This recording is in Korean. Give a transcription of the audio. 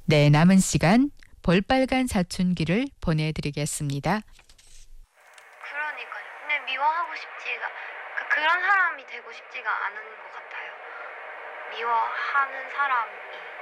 네, 남은 시간 볼빨간 사춘기를 보내드리겠습니다. 그러니까요. 근데 미워하고 싶지가 그런 사람이 되고 싶지가 않은 것 같아요. 미워하는 사람이